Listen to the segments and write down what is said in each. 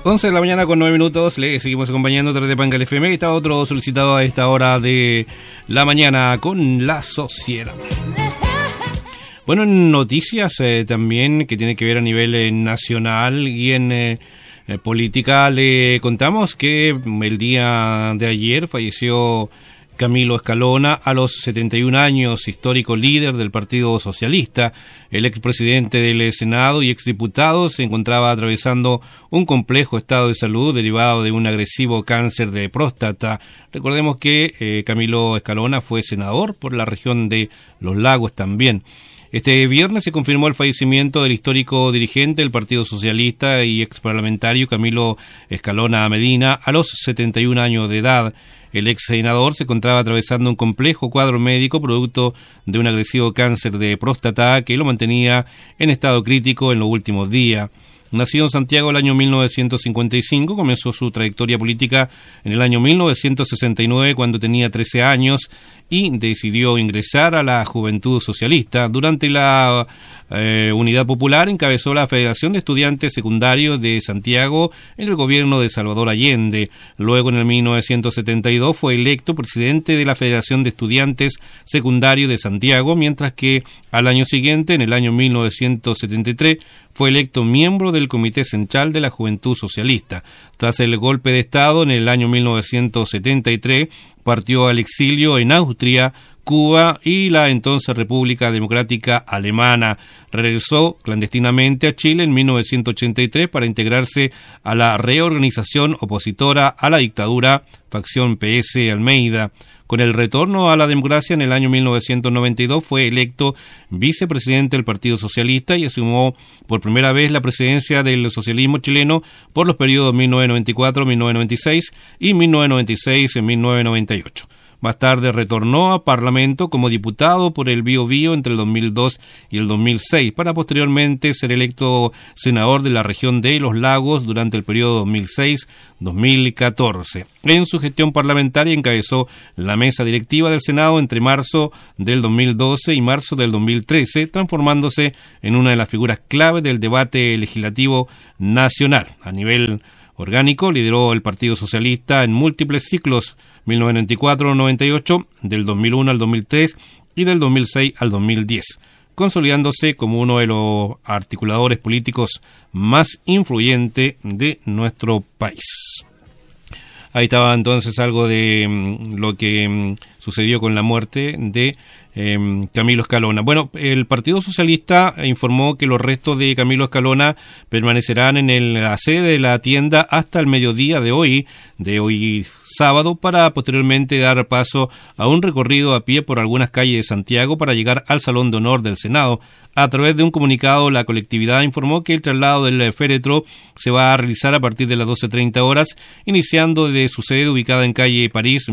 11 de la mañana con 9 minutos, le seguimos acompañando a través de Pangal FM. Y está otro solicitado a esta hora de la mañana con la sociedad. Bueno, en noticias también que tiene que ver a nivel nacional y en política, le contamos que el día de ayer falleció Camilo Escalona a los 71 años, histórico líder del Partido Socialista. El expresidente del Senado y exdiputado se encontraba atravesando un complejo estado de salud derivado de un agresivo cáncer de próstata. Recordemos que Camilo Escalona fue senador por la región de Los Lagos también. Este viernes se confirmó el fallecimiento del histórico dirigente del Partido Socialista y exparlamentario Camilo Escalona Medina a los 71 años de edad. El ex senador se encontraba atravesando un complejo cuadro médico producto de un agresivo cáncer de próstata que lo mantenía en estado crítico en los últimos días. Nacido en Santiago el año 1955, comenzó su trayectoria política en el año 1969 cuando tenía 13 años y decidió ingresar a la Juventud Socialista. Durante la Unidad Popular encabezó la Federación de Estudiantes Secundarios de Santiago en el gobierno de Salvador Allende. Luego, en el 1972, fue electo presidente de la Federación de Estudiantes Secundarios de Santiago, mientras que al año siguiente, en el año 1973, fue electo miembro del Comité Central de la Juventud Socialista. Tras el golpe de Estado en el año 1973, partió al exilio en Austria, Cuba y la entonces República Democrática Alemana. Regresó clandestinamente a Chile en 1983 para integrarse a la reorganización opositora a la dictadura, facción PS Almeida. Con el retorno a la democracia en el año 1992 fue electo vicepresidente del Partido Socialista y asumió por primera vez la presidencia del socialismo chileno por los periodos 1994-1996 y 1996-1998. Más tarde retornó a Parlamento como diputado por el Biobío entre el 2002 y el 2006, para posteriormente ser electo senador de la región de Los Lagos durante el periodo 2006-2014. En su gestión parlamentaria encabezó la mesa directiva del Senado entre marzo del 2012 y marzo del 2013, transformándose en una de las figuras clave del debate legislativo nacional. A nivel orgánico, lideró el Partido Socialista en múltiples ciclos, 1994-98, del 2001 al 2003 y del 2006 al 2010, consolidándose como uno de los articuladores políticos más influyentes de nuestro país. Ahí estaba entonces algo de lo que sucedió con la muerte de Camilo Escalona. Bueno, el Partido Socialista informó que los restos de Camilo Escalona permanecerán en la sede de la tienda hasta el mediodía de hoy sábado, para posteriormente dar paso a un recorrido a pie por algunas calles de Santiago para llegar al Salón de Honor del Senado. A través de un comunicado, la colectividad informó que el traslado del féretro se va a realizar a partir de las 12:30 horas, iniciando desde su sede ubicada en calle París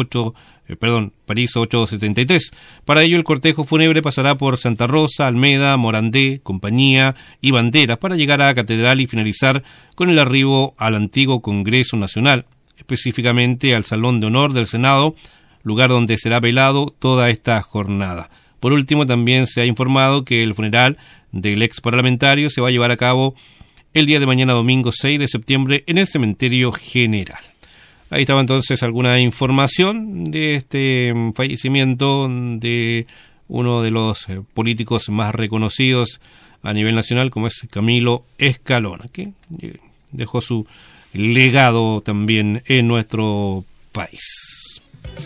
873. Para ello, el cortejo fúnebre pasará por Santa Rosa, Almeda, Morandé, Compañía y Banderas para llegar a la Catedral y finalizar con el arribo al antiguo Congreso Nacional, específicamente al Salón de Honor del Senado, lugar donde será velado toda esta jornada. Por último, también se ha informado que el funeral del ex parlamentario se va a llevar a cabo el día de mañana, domingo 6 de septiembre, en el Cementerio General. Ahí estaba entonces alguna información de este fallecimiento de uno de los políticos más reconocidos a nivel nacional, como es Camilo Escalona, que dejó su legado también en nuestro país.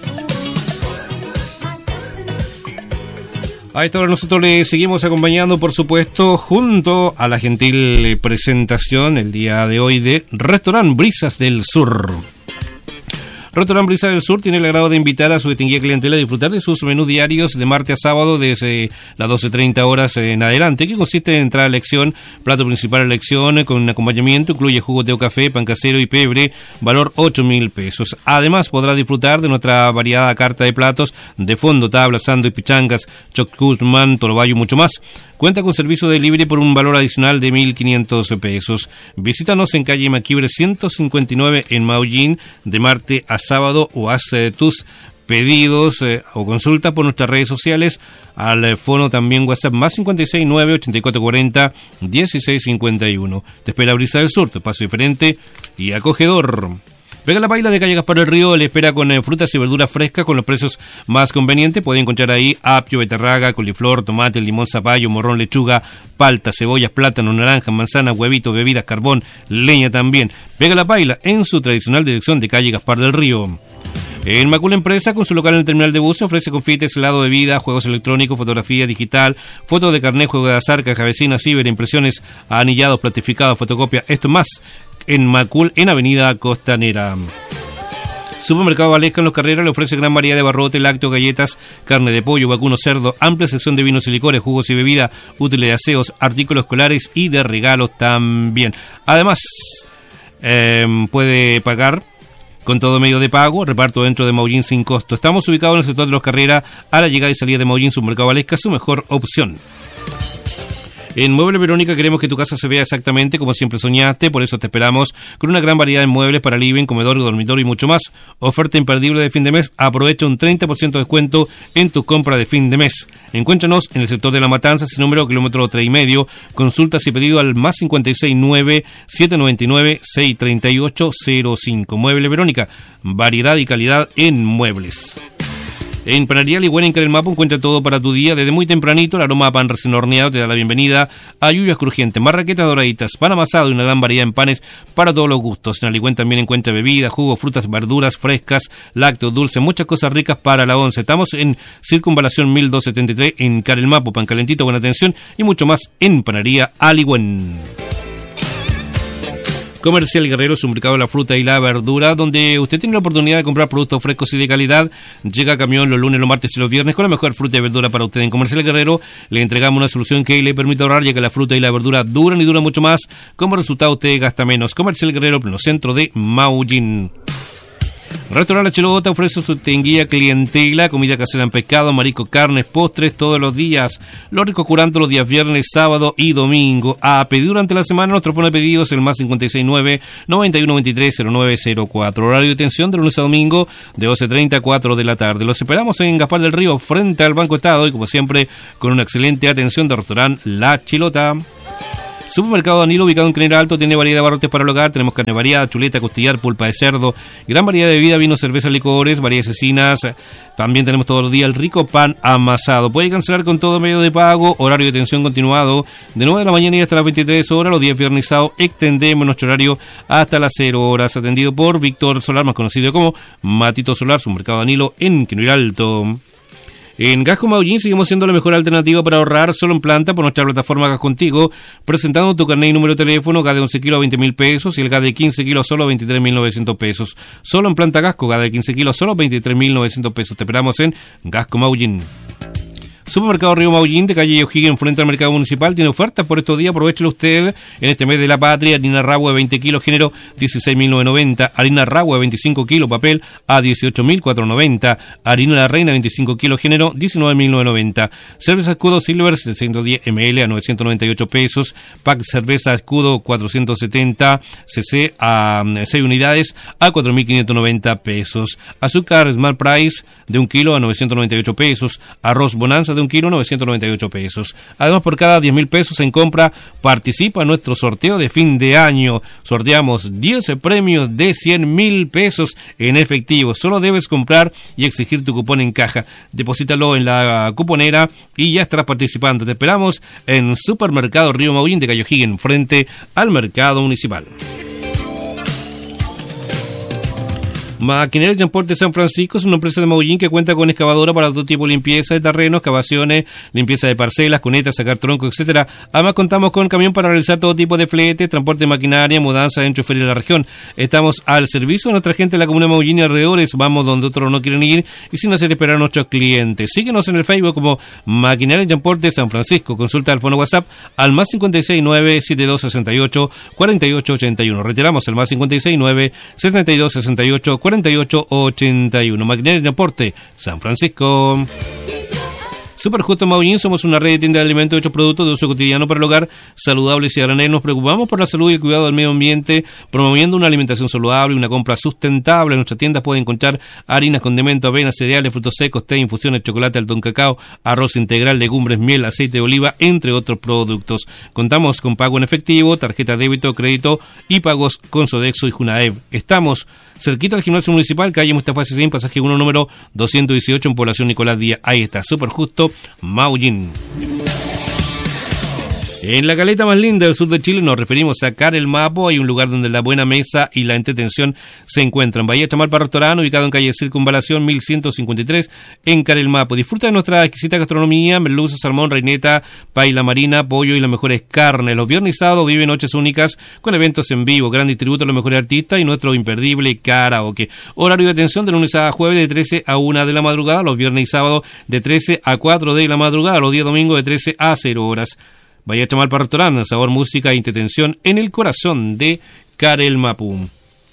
A esta hora nosotros le seguimos acompañando, por supuesto, junto a la gentil presentación el día de hoy de Restaurant Brisas del Sur. Restaurant Brisa del Sur tiene el agrado de invitar a su distinguida clientela a disfrutar de sus menús diarios de martes a sábado desde las 12:30 horas en adelante, que consiste en entrada a elección, plato principal a elección, con un acompañamiento, incluye jugo, té o café, pan casero y pebre, valor 8.000 pesos. Además, podrá disfrutar de nuestra variada carta de platos de fondo, tablas, sándwich, pichangas, chocusman, torobayo y mucho más. Cuenta con servicio de delivery por un valor adicional de 1.500 pesos. Visítanos en calle Maquibre 159 en Maullín de martes a sábado, o haz tus pedidos o consultas por nuestras redes sociales, al fono también WhatsApp más 569 8440 1651. Te espera Brisa del Sur, tu espacio diferente y acogedor. Vega La Paila de calle Gaspar del Río le espera con frutas y verduras frescas con los precios más convenientes. Puede encontrar ahí apio, beterraga, coliflor, tomate, limón, zapallo, morrón, lechuga, palta, cebollas, plátano, naranja, manzanas, huevitos, bebidas, carbón, leña también. Vega La Paila en su tradicional dirección de calle Gaspar del Río. En Macul Empresa, con su local en el terminal de buses, ofrece confites, helado de bebida, juegos electrónicos, fotografía digital, fotos de carnet, juego de azar, caja vecina, ciber, impresiones, anillados, plastificados, fotocopia, esto más en Macul, en Avenida Costanera. Supermercado Valesca en Los Carreras le ofrece gran variedad de barrotes, lácteos, galletas, carne de pollo, vacuno, cerdo, amplia sección de vinos y licores, jugos y bebidas, útiles de aseos, artículos escolares y de regalos también. Además, puede pagar con todo medio de pago, reparto dentro de Maullín sin costo. Estamos ubicados en el sector de Los Carreras, a la llegada y salida de Maullín. Supermercado Valesca, su mejor opción. En Mueble Verónica queremos que tu casa se vea exactamente como siempre soñaste, por eso te esperamos con una gran variedad de muebles para living, comedor, dormitorio y mucho más. Oferta imperdible de fin de mes, aprovecha un 30% de descuento en tu compra de fin de mes. Encuéntranos en el sector de La Matanza, sin número, kilómetro 3,5. Consultas y pedido al más 569-799-63805. Mueble Verónica, variedad y calidad en muebles. En Panadería Ligüena en Carelmapo encuentra todo para tu día. Desde muy tempranito, el aroma a pan recién horneado te da la bienvenida a yuyas crujientes, marraquetas doraditas, pan amasado y una gran variedad en panes para todos los gustos. En Aligüen también encuentra bebidas, jugos, frutas, verduras frescas, lácteos, dulces, muchas cosas ricas para la once. Estamos en Circunvalación 1273 en Carelmapo, pan calentito, buena atención y mucho más en Panadería Aligüen. Comercial Guerrero, su mercado de la fruta y la verdura, donde usted tiene la oportunidad de comprar productos frescos y de calidad. Llega camión los lunes, los martes y los viernes con la mejor fruta y verdura para usted. En Comercial Guerrero le entregamos una solución que le permite ahorrar, ya que la fruta y la verdura duran y duran mucho más. Como resultado usted gasta menos. Comercial Guerrero, pleno centro de Maullín. Restaurante La Chelota ofrece su tenguía clientela, comida casera en pescado, marisco, carnes, postres todos los días. Los ricos curantos los días viernes, sábado y domingo. A pedir durante la semana, nuestro fono de pedidos es el más 569-9123-0904. Horario de atención de lunes a domingo de 12:30 a 4 de la tarde. Los esperamos en Gaspar del Río, frente al Banco Estado y como siempre con una excelente atención de Restaurante La Chelota. Supermercado Danilo, ubicado en Canela Alto, tiene variedad de barrotes para el hogar. Tenemos carne variada, chuleta, costillar, pulpa de cerdo, gran variedad de bebida, vino, cerveza, licores, variedad de cecinas. También tenemos todos los días el rico pan amasado. Puede cancelar con todo medio de pago, horario de atención continuado de 9 de la mañana y hasta las 23 horas. Los días viernes y sábado extendemos nuestro horario hasta las 0 horas. Atendido por Víctor Solar, más conocido como Matito Solar, Supermercado Danilo en Canela Alto. En Gasco Maullín seguimos siendo la mejor alternativa para ahorrar solo en planta por nuestra plataforma Gas Contigo, presentando tu carnet y número de teléfono. Gas de 11 kilos a 20.000 pesos y el gas de 15 kilos solo a 23.900 pesos. Solo en planta Gasco, gas de 15 kilos solo a 23.900 pesos. Te esperamos en Gasco Maullín. Supermercado Río Maullín de calle O'Higgins frente al mercado municipal tiene ofertas por estos días. Aprovechelo usted en este mes de la patria. Harina Ragua de 20 kilos género 16.990, harina Ragua de 25 kilos papel a 18.490, harina La Reina 25 kilos género 19.990, cerveza Escudo Silver 710 ml a 998 pesos, pack cerveza Escudo 470 cc a 6 unidades a 4.590 pesos, azúcar Smart Price de 1 kilo a 998 pesos, arroz Bonanza de 1 kilo 998 pesos. Además, por cada 10.000 pesos en compra participa en nuestro sorteo de fin de año. Sorteamos 10 premios de 100.000 pesos en efectivo. Solo debes comprar y exigir tu cupón en caja. Deposítalo en la cuponera y ya estarás participando. Te esperamos en Supermercado Río Maullín de calle O'Higgins frente al mercado municipal. Maquinaria y Transporte San Francisco es una empresa de Maullín que cuenta con excavadora para todo tipo de limpieza de terrenos, excavaciones, limpieza de parcelas, cunetas, sacar troncos, etcétera. Además contamos con camión para realizar todo tipo de flete, transporte de maquinaria, mudanza dentro y fuera de la región. Estamos al servicio de nuestra gente de la comuna de Maullín y alrededores. Vamos donde otros no quieren ir y sin hacer esperar a nuestros clientes. Síguenos en el Facebook como Maquinaria y Transporte San Francisco. Consulta el fono WhatsApp al más 569-7268-4881. Retiramos el más 569-7268-4881. Maquinaria y Transporte San Francisco. Super Justo Maullín, somos una red de tiendas de alimentos y otros productos de uso cotidiano para el hogar, saludables y a granel. Nos preocupamos por la salud y el cuidado del medio ambiente, promoviendo una alimentación saludable y una compra sustentable. En nuestras tiendas pueden encontrar harinas, condimentos, avenas, cereales, frutos secos, té, infusiones, chocolate, algodón, cacao, arroz integral, legumbres, miel, aceite de oliva, entre otros productos. Contamos con pago en efectivo, tarjeta débito, crédito y pagos con Sodexo y Junaev. Estamos cerquita del gimnasio municipal, calle Mustafa Cecín, pasaje 1, número 218 en población Nicolás Díaz. Ahí está, Super Justo Maullín. En la caleta más linda del sur de Chile nos referimos a Carelmapo. Hay un lugar donde la buena mesa y la entretención se encuentran. Bahía Chamalpa Restaurante, ubicado en calle Circunvalación 1153 en Carelmapo. Disfruta de nuestra exquisita gastronomía, merluza, salmón, reineta, paila marina, pollo y las mejores carnes. Los viernes y sábados viven noches únicas con eventos en vivo, gran distributo de los mejores artistas y nuestro imperdible karaoke. Horario de atención de lunes a jueves de 13 a 1 de la madrugada, los viernes y sábados de 13 a 4 de la madrugada, los días domingos de 13 a 0 horas. Bahía Chamalpa Restaurante, sabor, música e entretención en el corazón de Carelmapo.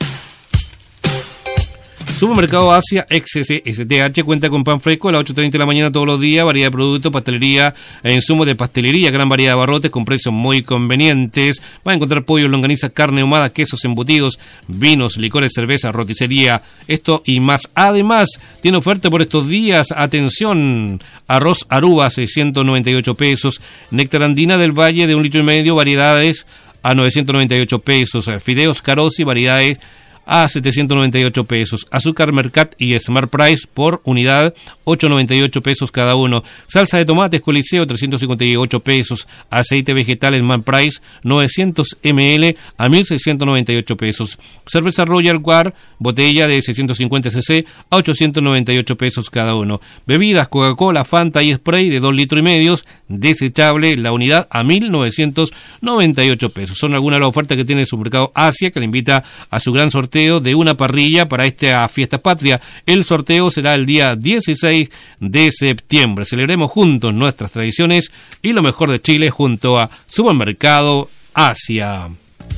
Supermercado Asia XSTH cuenta con pan fresco a las 8:30 de la mañana todos los días, variedad de productos, pastelería e insumos de pastelería, gran variedad de abarrotes con precios muy convenientes. Va a encontrar pollo, longanizas, carne ahumada, quesos embutidos, vinos, licores, cerveza, roticería, esto y más. Además, tiene oferta por estos días, atención, arroz Aruba, 698 pesos, néctar andina del Valle de 1,5 litros, variedades a 998 pesos, fideos Carosi, variedades a 798 pesos. Azúcar Mercat y Smart Price por unidad, 8,98 pesos cada uno. Salsa de tomates Coliseo, 358 pesos. Aceite vegetal Smart Price, 900 ml a 1.698 pesos. Cerveza Royal Guard, botella de 650 cc a 898 pesos cada uno. Bebidas Coca-Cola, Fanta y Spray de 2,5 litros, desechable la unidad a 1.998 pesos. Son algunas de las ofertas que tiene el Supermercado Asia, que le invita a su gran sorteo de una parrilla para esta fiesta patria. El sorteo será el día 16 de septiembre. Celebremos juntos nuestras tradiciones y lo mejor de Chile junto a Supermercado Asia.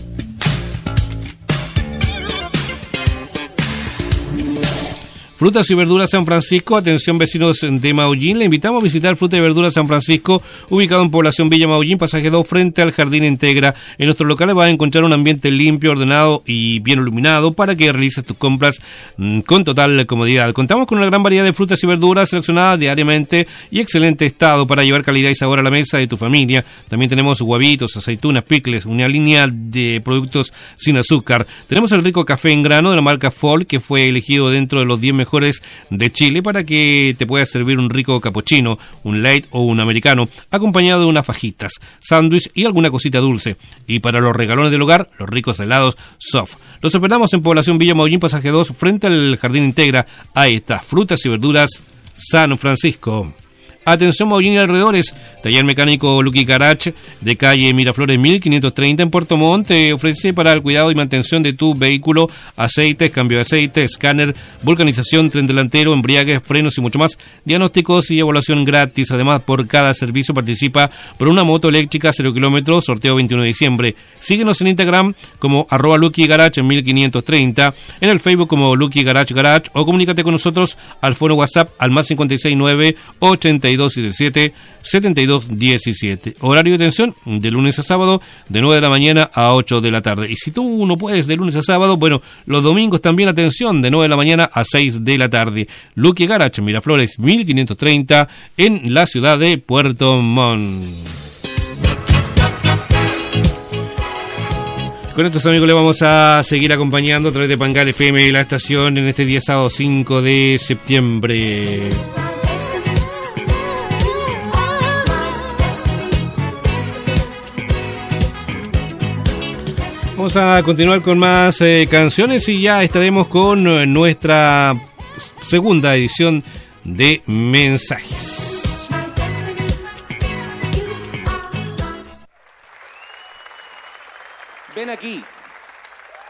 Frutas y Verduras San Francisco, atención vecinos de Maullín, le invitamos a visitar Frutas y Verduras San Francisco, ubicado en población Villa Maullín, pasaje 2, frente al Jardín Integra. En nuestros locales vas a encontrar un ambiente limpio, ordenado y bien iluminado para que realices tus compras con total comodidad. Contamos con una gran variedad de frutas y verduras seleccionadas diariamente y excelente estado para llevar calidad y sabor a la mesa de tu familia. También tenemos huevitos, aceitunas, picles, una línea de productos sin azúcar. Tenemos el rico café en grano de la marca Folk, que fue elegido dentro de los 10 mejores de Chile para que te puedas servir un rico cappuccino, un light o un americano, acompañado de unas fajitas, sándwich y alguna cosita dulce. Y para los regalones del hogar, los ricos helados Soft. Los esperamos en población Villa Maullín, pasaje 2, frente al Jardín Integra. Ahí está, Frutas y Verduras San Francisco. Atención Maullín y alrededores, taller mecánico Lucky Garage de calle Miraflores 1530 en Puerto Montt te ofrece para el cuidado y mantención de tu vehículo aceites, cambio de aceite, escáner, vulcanización, tren delantero, embriagues, frenos y mucho más, diagnósticos y evaluación gratis. Además, por cada servicio participa por una moto eléctrica 0 kilómetros, sorteo 21 de diciembre. Síguenos en Instagram como @Lucky Garage 1530, en el Facebook como Lucky Garage Garage, o comunícate con nosotros al foro WhatsApp al más 569 8277 7217. Horario de atención de lunes a sábado de 9 de la mañana a 8 de la tarde. Y si tú no puedes de lunes a sábado, bueno, los domingos también atención de 9 de la mañana a 6 de la tarde. Lucky Garage Miraflores 1530 en la ciudad de Puerto Montt. Con estos amigos le vamos a seguir acompañando a través de Pangal FM y la estación en este día sábado 5 de septiembre. Vamos a continuar con más canciones y ya estaremos con nuestra segunda edición de Mensajes. Ven aquí.